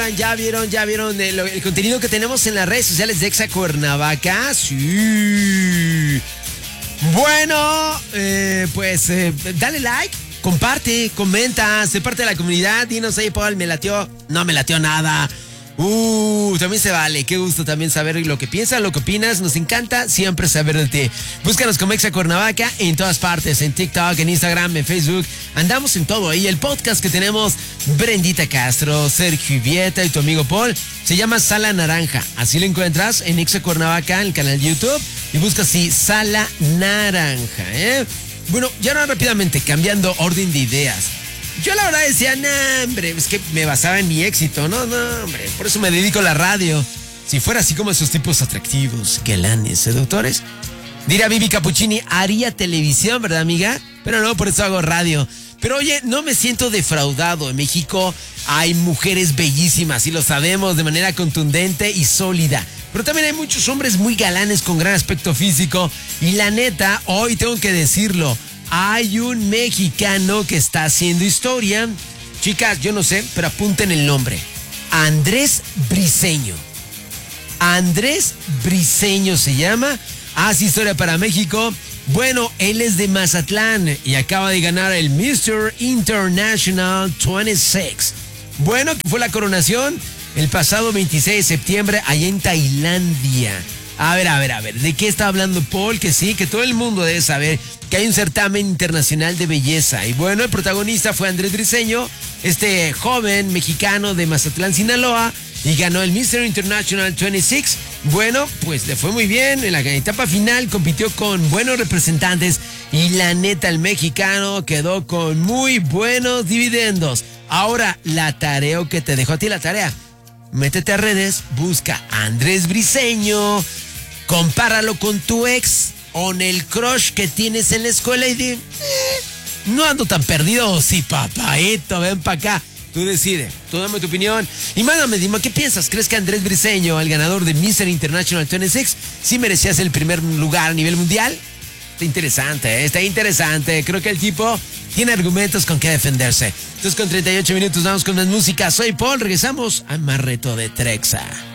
Ya vieron el contenido que tenemos en las redes sociales de Exa Cuernavaca. Sí. Bueno, dale like, comparte, comenta, sé parte de la comunidad. Dinos ahí, Paul, me latió. No me latió nada. También se vale. Qué gusto también saber lo que piensas, lo que opinas. Nos encanta siempre saber de ti. Búscanos como Exa Cuernavaca en todas partes, en TikTok, en Instagram, en Facebook. Andamos en todo ahí. El podcast que tenemos, Brendita Castro, Sergio Vieta y tu amigo Paul, se llama Sala Naranja. Así lo encuentras en Exa Cuernavaca, en el canal de YouTube, y busca así, Sala Naranja, Bueno, ya ahora rápidamente, cambiando orden de ideas. Yo la verdad decía, hombre, es que me basaba en mi éxito, no, hombre, por eso me dedico a la radio. Si fuera así como esos tipos atractivos, galanes, seductores, diría Vivi Cappuccini, haría televisión, ¿verdad, amiga? Pero no, por eso hago radio. Pero oye, no me siento defraudado. En México hay mujeres bellísimas, y lo sabemos, de manera contundente y sólida. Pero también hay muchos hombres muy galanes con gran aspecto físico. Y la neta, hoy tengo que decirlo, hay un mexicano que está haciendo historia. Chicas, yo no sé, pero apunten el nombre. Andrés Briseño. Andrés Briseño se llama. Hace historia para México. Bueno, él es de Mazatlán y acaba de ganar el Mr. International 26. Bueno, fue la coronación el pasado 26 de septiembre allá en Tailandia. A ver, ¿de qué está hablando Paul? Que sí, que todo el mundo debe saber que hay un certamen internacional de belleza. Y bueno, el protagonista fue Andrés Briseño, este joven mexicano de Mazatlán, Sinaloa, y ganó el Mr. International 26. Bueno, pues le fue muy bien. En la etapa final compitió con buenos representantes y la neta, el mexicano quedó con muy buenos dividendos. Ahora, la tarea que te dejo a ti, la tarea. Métete a redes, busca a Andrés Briseño, compáralo con tu ex o con el crush que tienes en la escuela y di, no ando tan perdido. Sí, papaito, ven para acá. Tú decide, tú dame tu opinión y mándame, dime, ¿qué piensas? ¿Crees que Andrés Briseño, el ganador de Mr. International 26, sí merecías el primer lugar a nivel mundial? Está interesante. Creo que el tipo tiene argumentos con que defenderse. Entonces, con 38 minutos vamos con más música. Soy Paul, regresamos a más reto de Trexa.